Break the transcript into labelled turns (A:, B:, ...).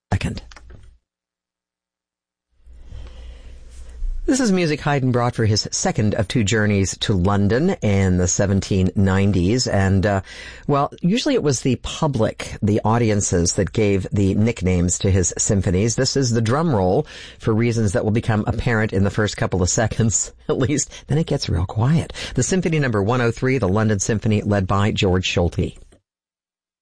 A: Second. This is music Haydn brought for his second of two journeys to London in the 1790s. And, usually it was the public, the audiences that gave the nicknames to his symphonies. This is the drum roll for reasons that will become apparent in the first couple of seconds, at least. Then it gets real quiet. The Symphony number 103, the London Symphony, led by George Solti.